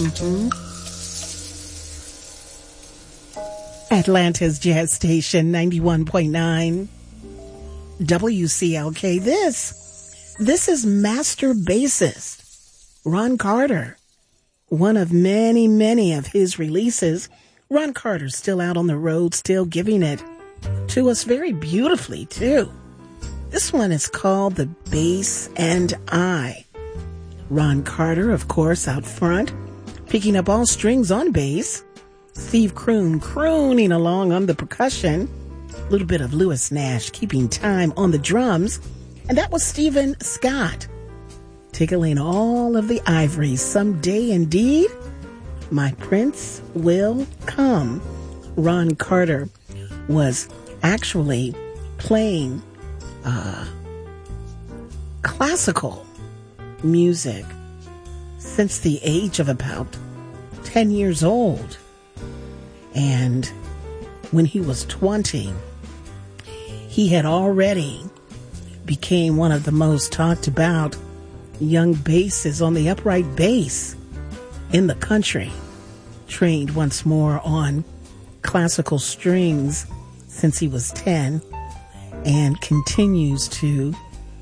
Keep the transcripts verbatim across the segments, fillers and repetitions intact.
Mm-hmm. Atlanta's Jazz Station, ninety-one point nine W C L K. This, this is master bassist Ron Carter. One of many, many of his releases. Ron Carter's still out on the road, still giving it to us very beautifully, too. This one is called The Bass and I. Ron Carter, of course, out front, picking up all strings on bass. Steve Kroon crooning along on the percussion. A little bit of Lewis Nash keeping time on the drums. And that was Stephen Scott, tickling all of the ivories. Someday, indeed, my prince will come. Ron Carter was actually playing uh, classical music since the age of about ten years old. And when he was twenty, he had already became one of the most talked about young basses on the upright bass in the country. Trained once more on classical strings since he was ten, and continues to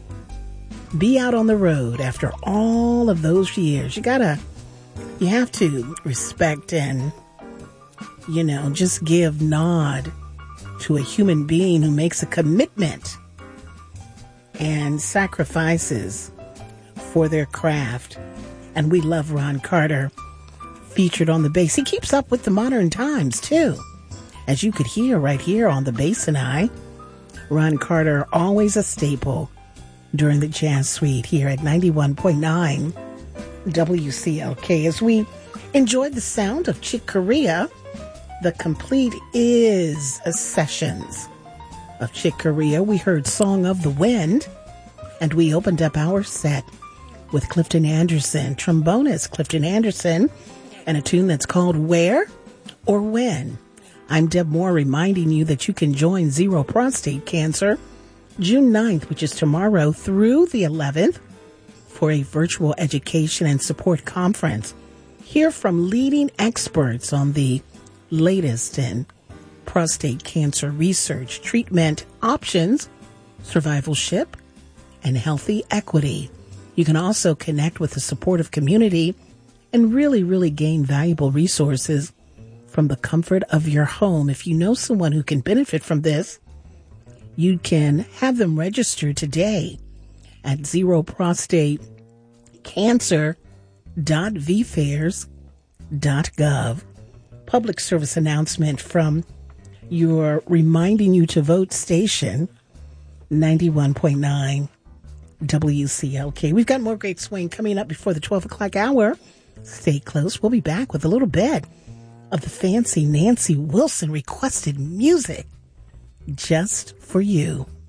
be out on the road after all of those years. You gotta, you have to respect and, you know, just give nod to a human being who makes a commitment and sacrifices for their craft. And we love Ron Carter, featured on the bass. He keeps up with the modern times, too. As you could hear right here on The Bass and I, Ron Carter, always a staple during the Jazz Suite here at ninety-one point nine W C L K. As we enjoyed the sound of Chick Corea, the complete is sessions of Chick Corea. We heard Song of the Wind, and we opened up our set with Clifton Anderson, trombonist Clifton Anderson, and a tune that's called Where or When. I'm Deb Moore, reminding you that you can join Zero Prostate Cancer June ninth, which is tomorrow, through the eleventh, for a virtual education and support conference. Hear from leading experts on the latest in prostate cancer research, treatment options, survivorship, and healthy equity. You can also connect with the supportive community and really, really gain valuable resources from the comfort of your home. If you know someone who can benefit from this, you can have them register today at zero prostate cancer dot v fairs dot gov. Public service announcement from your reminding you to vote station, ninety-one point nine W C L K. We've got more great swing coming up before the twelve o'clock hour. Stay close. We'll be back with a little bit of the fancy Nancy Wilson requested music just for you.